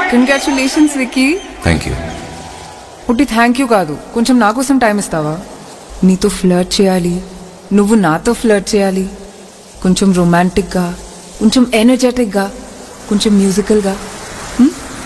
Congratulations Vicky. Thank you. ఉట్టి thank you కాదు, కొంచెం నా కోసం టైం ఇస్తావా? నీతో ఫ్లర్ట్ చేయాలి, నువ్వు నాతో ఫ్లర్ట్ చేయాలి. కొంచెం రొమాంటిక్గా, కొంచెం ఎనర్జెటిక్గా, కొంచెం మ్యూజికల్గా.